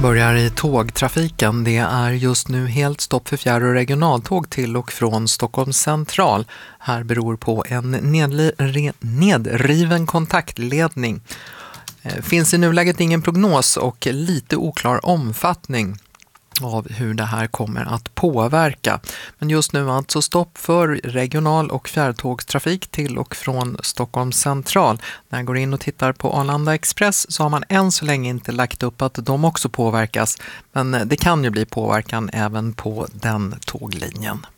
Börjar i tågtrafiken. Det är just nu helt stopp för fjärr- och regionaltåg till och från Stockholms central. Här beror på en nedriven kontaktledning. Finns i nuläget ingen prognos och lite oklar omfattning av hur det här kommer att påverka. Men just nu alltså stopp för regional- och fjärrtågstrafik till och från Stockholms central. När jag går in och tittar på Arlanda Express så har man än så länge inte lagt upp att de också påverkas. Men det kan ju bli påverkan även på den tåglinjen.